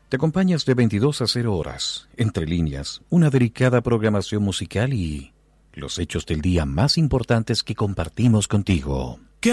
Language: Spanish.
Te acompañas de 22 a 0 horas, entre líneas, una delicada programación musical y los hechos del día más importantes que compartimos contigo.